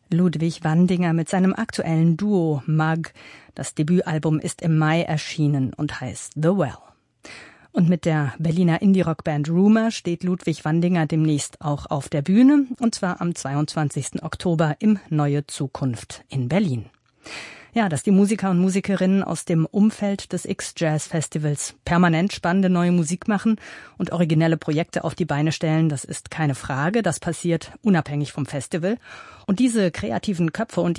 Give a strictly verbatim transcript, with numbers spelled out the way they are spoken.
Ludwig Wandinger mit seinem aktuellen Duo Mug. Das Debütalbum ist im Mai erschienen und heißt The Well. Und mit der Berliner Indie-Rock-Band Rumour steht Ludwig Wandinger demnächst auch auf der Bühne, und zwar am zweiundzwanzigsten Oktober im Neue Zukunft in Berlin. Ja, dass die Musiker und Musikerinnen aus dem Umfeld des X-Jazz-Festivals permanent spannende neue Musik machen und originelle Projekte auf die Beine stellen, das ist keine Frage. Das passiert unabhängig vom Festival. Und diese kreativen Köpfe und